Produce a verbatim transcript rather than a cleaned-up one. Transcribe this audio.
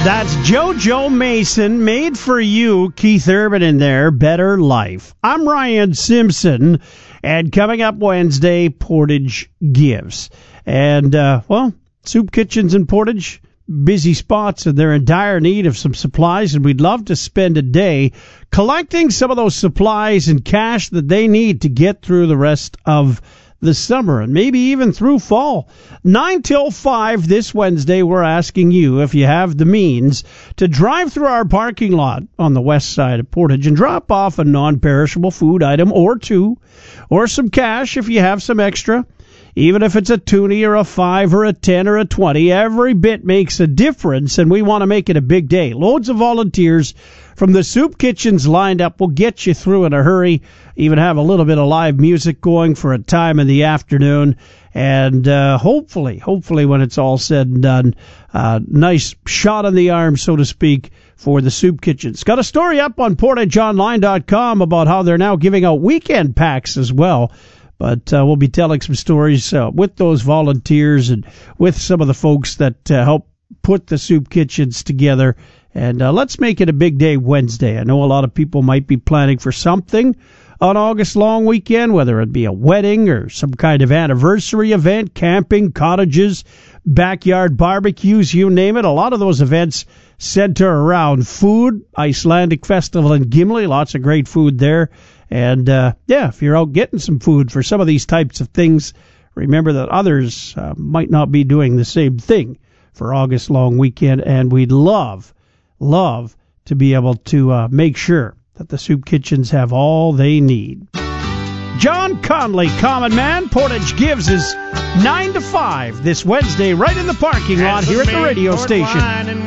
That's JoJo Mason, Made for You, Keith Urban in there, Better Life. I'm Ryan Simpson, and coming up Wednesday, Portage Gives. And, uh, well, soup kitchens in Portage, busy spots, and they're in dire need of some supplies, and we'd love to spend a day collecting some of those supplies and cash that they need to get through the rest of the summer and maybe even through fall. nine till five this Wednesday, we're asking you if you have the means to drive through our parking lot on the west side of Portage and drop off a non-perishable food item or two, or some cash if you have some extra. Even if it's a toonie or a five or a ten or a twenty, every bit makes a difference, and we want to make it a big day. Loads of volunteers from the soup kitchens lined up. We'll get you through in a hurry, even have a little bit of live music going for a time in the afternoon, and uh, hopefully, hopefully when it's all said and done, uh, nice shot in the arm, so to speak, for the soup kitchens. Got a story up on portage online dot com about how they're now giving out weekend packs as well. But uh, we'll be telling some stories uh, with those volunteers and with some of the folks that uh, help put the soup kitchens together. And uh, let's make it a big day Wednesday. I know a lot of people might be planning for something on August long weekend, whether it be a wedding or some kind of anniversary event, camping, cottages, backyard barbecues, you name it. A lot of those events center around food. Icelandic Festival in Gimli, lots of great food there. And, uh, yeah, if you're out getting some food for some of these types of things, remember that others uh, might not be doing the same thing for August long weekend. And we'd love, love to be able to uh, make sure that the soup kitchens have all they need. John Conley, Common Man, Portage Gives is nine to five this Wednesday right in the parking lot here at the radio station.